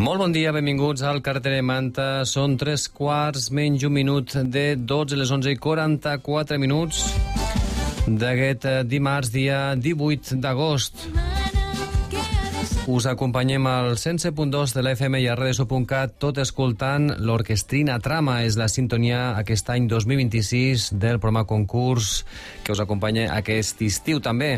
Molt bon dia, benvinguts al Carreter de Manta. Són 3 quarts menys un minut de 12, les 11:44 d'aquest dimarts, dia 18 d'agost. Us acompanyem al 107.2 de l'FM i a radioso.cat, tot escoltant l'Orquestrina Trama. És la sintonia aquest any 2026 del programa concurs que us acompanya aquest estiu també.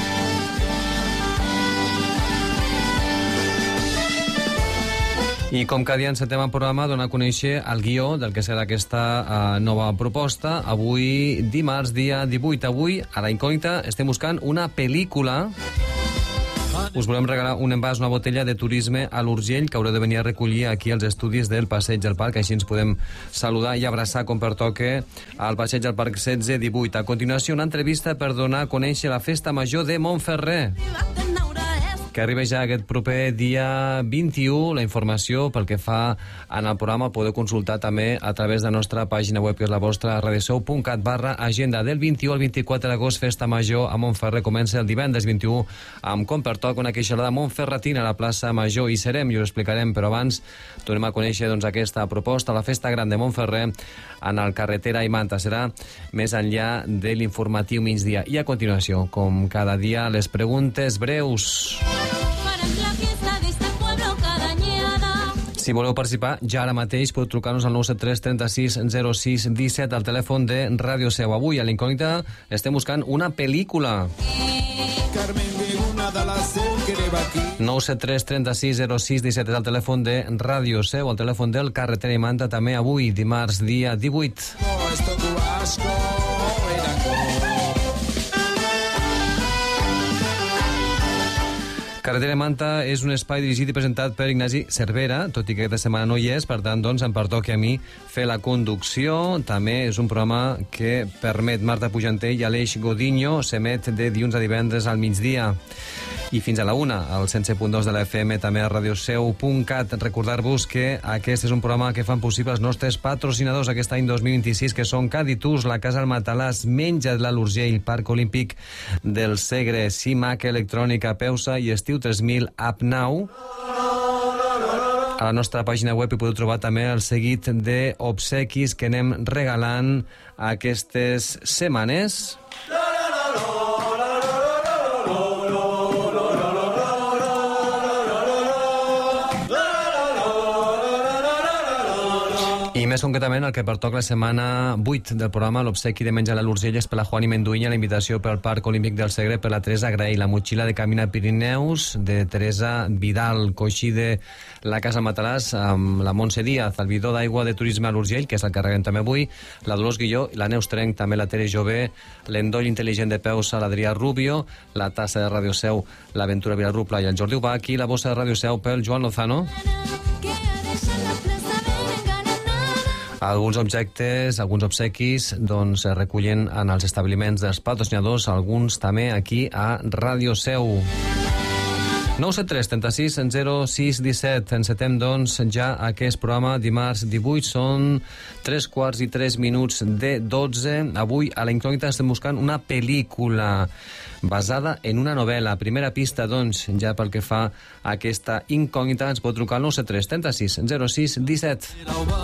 I com cada dia encetem el programa, donar a conèixer el guió del que serà aquesta nova proposta. Avui, dimarts, dia 18. Avui, a la incògnita, estem buscant una pel·lícula. Us volem regalar un envàs, una botella de turisme a l'Urgell, que haureu de venir a recollir aquí als estudis del Passeig del Parc. Així ens podem saludar i abraçar com pertoca al Passeig del Parc 16-18. A continuació, una entrevista per donar a conèixer la Festa Major de Montferrer, que arriba ja aquest proper dia 21. La informació pel que fa en el programa podeu consultar també a través de la nostra pàgina web, que és la vostra, radioshow.cat/agenda. Del 21 al 24 d'agost, Festa Major a Montferrer. Comença el divendres 21 amb com pertoca una queixalada montferratina a la plaça Major. Hi serem i ho explicarem, però abans tornem a conèixer aquesta proposta, la Festa Gran de Montferrer en el Carretera i Manta. Serà més enllà de l'informatiu migdia. I a continuació, com cada dia, les preguntes breus. Si voleu participar, ja ara mateix podeu trucar-nos al 973 36 06 17 al telèfon de Ràdio Seu. Avui, a l'Incògnita, estem buscant una pel·lícula. 973 36 06 17 és el telèfon de Ràdio Seu, el telèfon del Carreter i Manta. També avui, dimarts, dia 18. Carreter de Manta és un espai dirigit i presentat per Ignasi Cervera, tot i que aquesta setmana no hi és, per tant, doncs, em pertoca a mi fer la conducció. També és un programa que permet Marta Pujantell i Aleix Godinho, s'emet de dilluns a divendres al migdia i fins a la 1, al 107.2 de la FM, també a radioseu.cat. Recordar-vos que aquest és un programa que fan possible els nostres patrocinadors aquest any 2026, que són Caditús, la Casa al Matalàs, Menja de l'Urgell, Parc Olímpic del Segre, Simac Electrònica, Peusa i Estiu 3000 Apnau. A la nostra pàgina web hi podeu trobar també el seguit d'obsequis que anem regalant aquestes setmanes. I més concretament, el que pertoca la setmana 8 del programa, l'obsequi de Menja a l'Urgell, és per la Juani Menduïnya, la invitació pel Parc Olímpic del Segre per la Teresa Graell, la motxilla de Camina Pirineus de Teresa Vidal, coixí de la Casa Matalàs amb la Montse Díaz, el bidó d'aigua de turisme a l'Urgell, que és el que carreguem també avui, la Dolors Guilló, la Neus Trenc, també la Tere Jové, l'endoll intel·ligent de Peusa, l'Adrià Rubio, la tassa de Ràdio Seu, l'Aventura Vilarrupla i el Jordi Ubach, i la bossa de Ràdio Seu pel Joan Lozano. Alguns objectes, alguns obsequis, doncs es recullen en els establiments dels patrocinadors, alguns també aquí a Ràdio Seu. 973 36 06 17. Encetem, doncs, ja aquest programa dimarts 18. Són 3:03 de 12. Avui, a la incògnita, estem buscant una pel·lícula basada en una novel·la. Primera pista, doncs, ja pel que fa a aquesta incògnita, ens pot trucar al 973 36 06 17.